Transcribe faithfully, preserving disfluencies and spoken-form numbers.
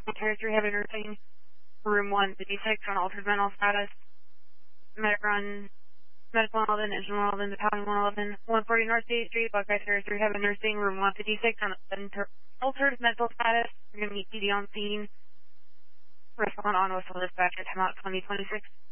Terrace Rehab and Nursing, Room one fifty-six on altered mental status. Medic run, Medical one eleven, Engine one eleven, Battalion one eleven, one forty North State Street, Buckeye Terrace Rehab and Nursing, Room one fifty-six on altered mental status. We're going to meet P D on scene. Respond on whistle dispatch at time out twenty twenty-six.